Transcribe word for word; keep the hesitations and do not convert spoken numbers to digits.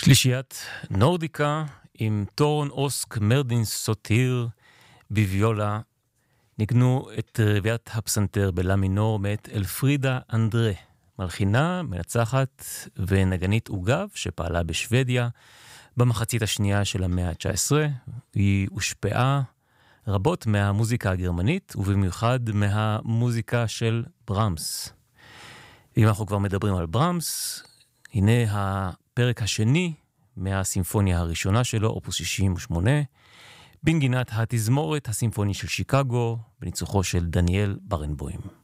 שלישיית נורדיקה עם טורן אוסק מרדין סוטיר בוויולה ניגנו את רביעת הפסנתר בלה מינור מאת אלפרידה אנדרה, מלחינה, מנצחת ונגנית עוגב שפעלה בשוודיה במחצית השנייה של המאה ה-תשע עשרה. היא הושפעה רבות מהמוזיקה הגרמנית ובמיוחד מהמוזיקה של ברמס. אם אנחנו כבר מדברים על ברמס, הנה הפרק השני מהסימפוניה הראשונה שלו, אופוס שישים ושמונה, בנגינת התזמורת הסימפוני של שיקגו, בניצוחו של דניאל ברנבוים.